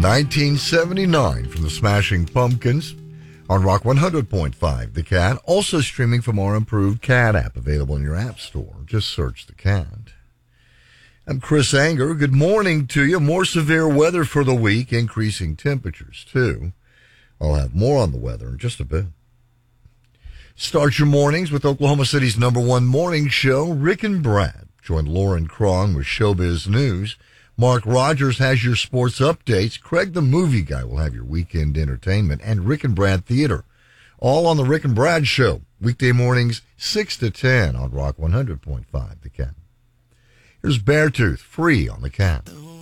1979 from the Smashing Pumpkins on Rock 100.5 The Cat. Also streaming from our improved Cat app, available in your app store. Just search The Cat. I'm Chris Anger. Good morning to you. More severe weather for the week, increasing temperatures too. I'll have more on the weather in just a bit. Start your mornings with Oklahoma City's #1 morning show, Rick and Brad. Join Lauren Cron with Showbiz News. Mark Rogers has your sports updates. Craig the Movie Guy will have your weekend entertainment. And Rick and Brad Theater. All on the Rick and Brad Show. Weekday mornings, 6 to 10 on Rock 100.5 The Cat. Here's Beartooth, Free on The Cat.